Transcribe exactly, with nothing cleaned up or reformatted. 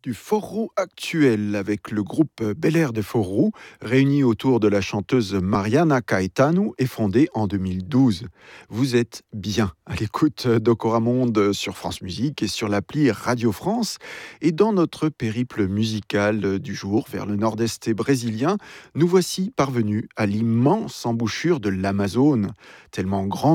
du Fort-Roux actuel avec le groupe Bel Air de Fort-Roux, réuni autour de la chanteuse Mariana Caetano et fondé en deux mille douze. Vous êtes bien à l'écoute d'Ocoramonde sur France Musique et sur l'appli Radio France. Et dans notre périple musical du jour vers le nord-est brésilien, nous voici parvenus à l'immense embouchure de l'Amazone, tellement grande